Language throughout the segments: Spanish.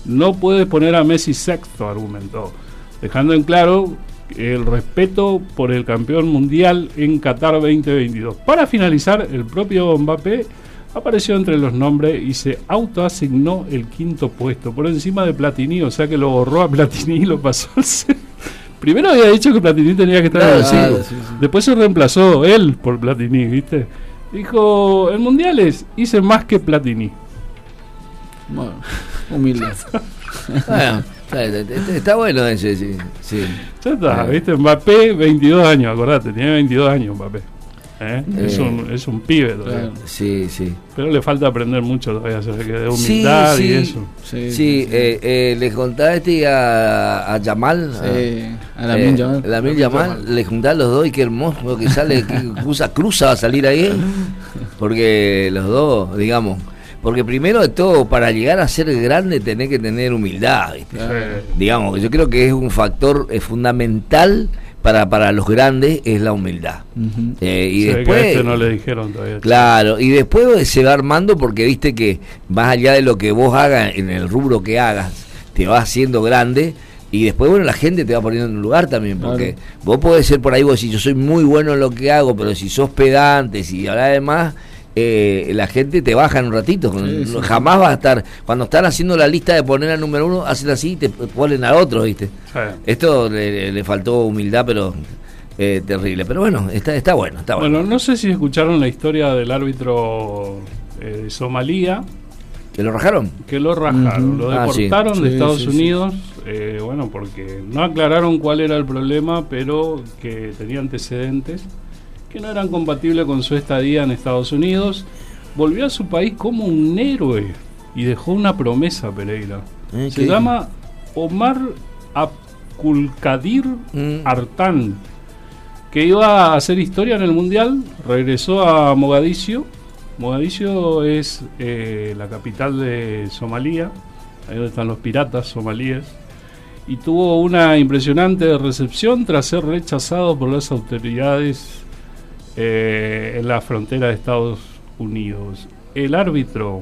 No puedes poner a Messi sexto, argumentó, dejando en claro el respeto por el campeón mundial en Qatar 2022. Para finalizar, el propio Mbappé apareció entre los nombres y se autoasignó el quinto puesto, por encima de Platini, o sea que lo borró a Platini y lo pasó al Primero había dicho que Platini tenía que estar en el 5, sí. Después se reemplazó él por Platini, ¿viste? Dijo, en mundiales hice más que Platini. Bueno, humilde. Bueno, está bueno ese, sí. Ya está, ¿viste? Mbappé, 22 años, acordate, tiene 22 años Mbappé. Es un pibe todavía. Sí. Pero le falta aprender mucho todavía, de humildad y eso. Sí. Le contaba a Yamal, a Lamine Yamal, le juntaba los dos y qué hermoso que sale, que cruza va a salir ahí, porque los dos, digamos, porque primero de todo, para llegar a ser grande tenés que tener humildad, ¿viste? Digamos, yo creo que es un factor fundamental para los grandes, es la humildad. Y después no le dijeron todavía. Claro, y después se va armando, porque viste que más allá de lo que vos hagas en el rubro que hagas, te vas haciendo grande, y después la gente te va poniendo en un lugar también, porque vos podés ser por ahí, vos decís, yo soy muy bueno en lo que hago, pero si sos pedante, si además la gente te baja en un ratito, jamás vas a estar, cuando están haciendo la lista de poner al número uno, hacen así y te ponen al otro, ¿viste? Esto le faltó humildad, pero terrible, pero bueno, está bueno. Bueno, no sé si escucharon la historia del árbitro de Somalia. ¿Que lo rajaron? Lo deportaron de Estados Unidos, porque no aclararon cuál era el problema, pero que tenía antecedentes que no eran compatibles con su estadía en Estados Unidos. Volvió a su país como un héroe y dejó una promesa, Pereira. Se llama Omar Abdulkadir Artan, que iba a hacer historia en el Mundial. Regresó a Mogadiscio. Mogadiscio es la capital de Somalia, ahí donde están los piratas somalíes, y tuvo una impresionante recepción tras ser rechazado por las autoridades en la frontera de Estados Unidos. El árbitro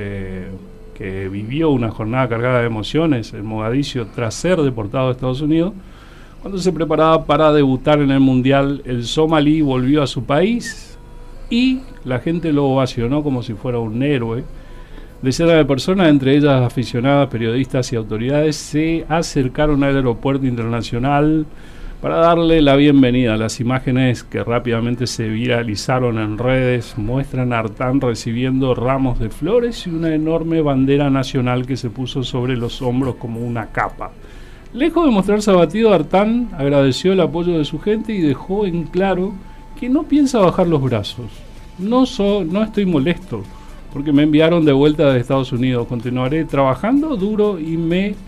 que vivió una jornada cargada de emociones en Mogadiscio tras ser deportado a Estados Unidos, cuando se preparaba para debutar en el Mundial, el somalí volvió a su país y la gente lo ovacionó como si fuera un héroe. Decenas de personas, entre ellas aficionadas, periodistas y autoridades, se acercaron al aeropuerto internacional para darle la bienvenida. Las imágenes, que rápidamente se viralizaron en redes, muestran a Artan recibiendo ramos de flores y una enorme bandera nacional que se puso sobre los hombros como una capa. Lejos de mostrarse abatido, Artan agradeció el apoyo de su gente y dejó en claro que no piensa bajar los brazos. No estoy molesto porque me enviaron de vuelta de Estados Unidos. Continuaré trabajando duro y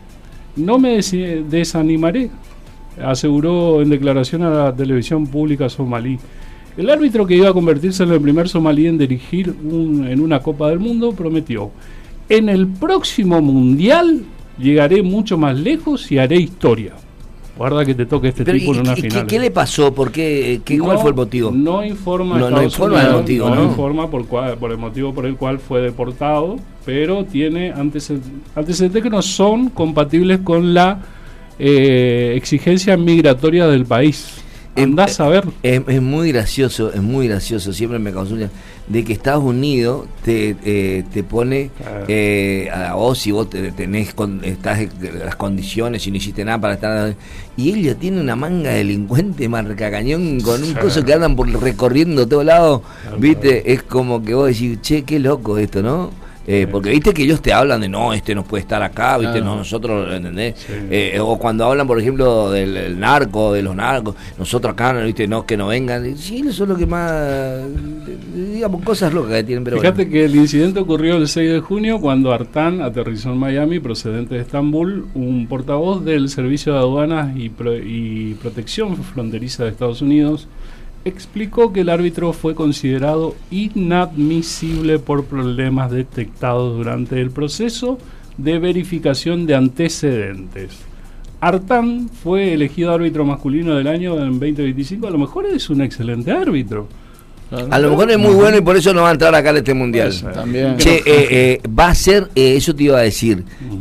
no me desanimaré, aseguró en declaración a la televisión pública somalí. El árbitro, que iba a convertirse en el primer somalí en dirigir en una Copa del Mundo, prometió: en el próximo Mundial llegaré mucho más lejos y haré historia. Guarda que te toque este tipo en una final. ¿Qué le pasó? ¿Por qué? ¿Cuál fue el motivo? No informa el motivo, no informa por el motivo por el cual fue deportado, pero tiene antecedentes que no son compatibles con la exigencia migratoria del país. Andás a ver. Es muy gracioso, siempre me consultan de que Estados Unidos te pone a vos, si vos estás en las condiciones y no hiciste nada para estar, y ella tiene una manga de delincuente marca cañón con un coso que andan recorriendo todos lados, ¿viste? Es como que vos decís, che, qué loco esto, ¿no? Porque viste que ellos te hablan de no puede estar acá, viste, no, nosotros, ¿entendés? Sí. O cuando hablan, por ejemplo, del narco, de los narcos, nosotros acá, viste, no, que no vengan. Sí, eso es lo que más, digamos, cosas locas que tienen. Pero fíjate que el incidente ocurrió el 6 de junio cuando Artan aterrizó en Miami procedente de Estambul. Un portavoz del Servicio de Aduanas y Protección Fronteriza de Estados Unidos explicó que el árbitro fue considerado inadmisible por problemas detectados durante el proceso de verificación de antecedentes. Artan fue elegido árbitro masculino del año en 2025. A lo mejor es un excelente árbitro. A lo mejor es muy bueno y por eso no va a entrar acá en este mundial. También. Va a ser, eso te iba a decir.